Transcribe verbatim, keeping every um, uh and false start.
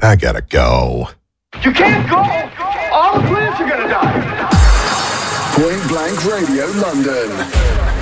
I gotta go. You can't go! All the plants are gonna die! Point Blank Radio London.